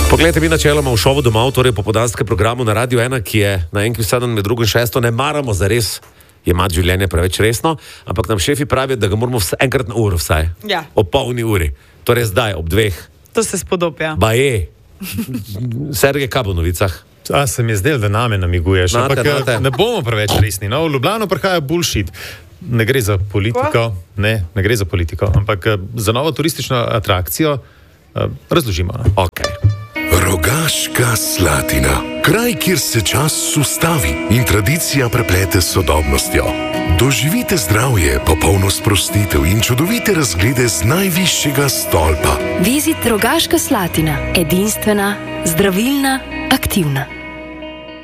Poglejte, mi načeloma v šovu domov, torej popoldanskem programu na Radio 1, ki je na enki vsak dan med 2 in 6, ne maramo zares jemati življenje preveč resno, ampak nam šefi pravijo, da ga moramo enkrat na uro vsaj. Ja. Ob polni uri. Torej zdaj, ob 2. To se spodobja. Baje. Sergej, kaj bo v novicah? Se mi je zdelo, da name namiguješ, ampak ne bomo preveč resni. No? V Ljubljano prihaja bullshit. Ne gre za politiko, ne gre za politiko, ampak za novo turistično atrakcijo razložimo. No? Okay. Rogaška Slatina. Kraj, kjer se čas ustavi in tradicija preplete s sodobnostjo. Doživite zdravje, popolno sprostitev in čudovite razglede z najvišjega stolpa. Vizit Rogaška Slatina. Edinstvena, zdravilna, aktivna.